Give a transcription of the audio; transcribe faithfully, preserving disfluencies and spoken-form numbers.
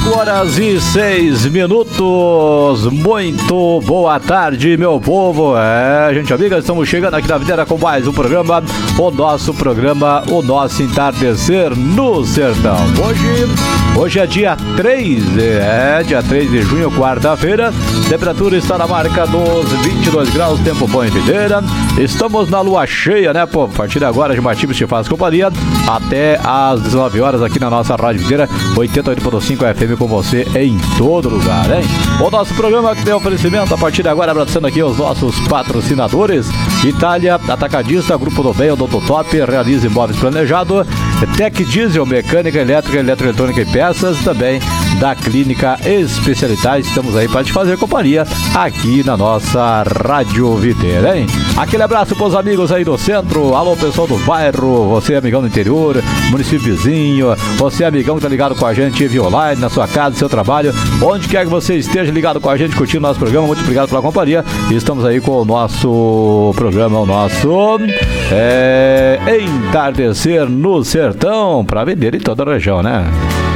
oito horas e seis minutos. Muito boa tarde, meu povo. É, gente amiga, estamos chegando aqui na Videira com mais um programa, o nosso programa, o nosso entardecer no sertão. Hoje, hoje é dia três, é dia três de junho, quarta-feira. Temperatura está na marca dos vinte e dois graus, tempo bom em Videira. Estamos na lua cheia, né, pô? A partir de agora, de Mativos te faz companhia até às dezenove horas aqui na nossa Rádio Videira, oitenta e oito ponto cinco F M com você em todo lugar, hein? O nosso programa que tem oferecimento a partir de agora, abraçando aqui os nossos patrocinadores: Itália Atacadista, Grupo do Bem, Odonto Top, Realiza Imóveis Planejado, Tec Diesel, Mecânica Elétrica, Eletroeletrônica e Peças, também da Clínica Especialidade. Estamos aí para te fazer companhia aqui na nossa Rádio Videira, hein? Aquele abraço para os amigos aí do centro, alô pessoal do bairro, você amigão do interior, município vizinho, você amigão que tá ligado com a gente via online, na sua casa, no seu trabalho, onde quer que você esteja ligado com a gente, curtindo o nosso programa, muito obrigado pela companhia. E estamos aí com o nosso programa, o nosso é, Entardecer no Sertão, para vender em toda a região, né?